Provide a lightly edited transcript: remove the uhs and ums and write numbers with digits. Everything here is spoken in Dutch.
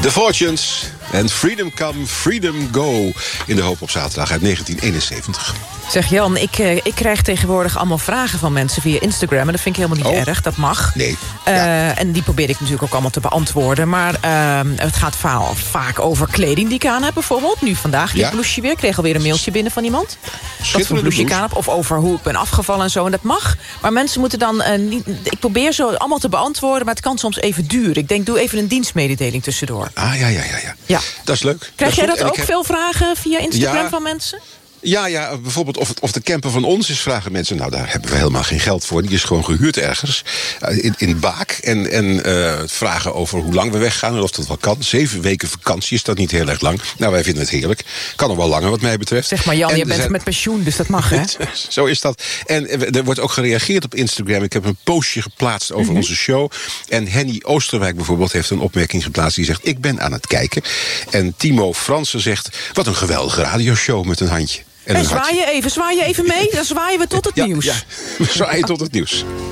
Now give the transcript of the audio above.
The Fortunes en Freedom Come, Freedom Go. In de Hoop op zaterdag uit 1971. Zeg Jan, ik krijg tegenwoordig allemaal vragen van mensen via Instagram. En dat vind ik helemaal niet erg, dat mag. Nee. En die probeer ik natuurlijk ook allemaal te beantwoorden. Maar het gaat vaak over kleding die ik aan heb bijvoorbeeld. Nu vandaag dit blouseje weer. Ik kreeg alweer een mailtje binnen van iemand. Wat voor blouseje ik aan heb. Of over hoe ik ben afgevallen en zo. En dat mag. Maar mensen moeten dan niet... Ik probeer zo allemaal te beantwoorden, maar het kan soms even duren. Ik denk, doe even een dienstmededeling tussendoor. Ja. Dat is leuk. Krijg jij dat ook, veel vragen via Instagram van mensen? Ja, bijvoorbeeld of de camper van ons is, vragen mensen. Nou, daar hebben we helemaal geen geld voor. Die is gewoon gehuurd ergens in Baak. En vragen over hoe lang we weggaan en of dat wel kan. 7 weken vakantie, is dat niet heel erg lang? Nou, wij vinden het heerlijk. Kan nog wel langer wat mij betreft. Zeg maar Jan, je bent met pensioen, dus dat mag, hè? Zo is dat. En er wordt ook gereageerd op Instagram. Ik heb een postje geplaatst over onze show. En Henny Oosterwijk bijvoorbeeld heeft een opmerking geplaatst. Die zegt, ik ben aan het kijken. En Timo Fransen zegt, wat een geweldige radioshow met een handje. En zwaai je even mee, dan zwaaien we tot het nieuws. Ja, we zwaaien tot het nieuws.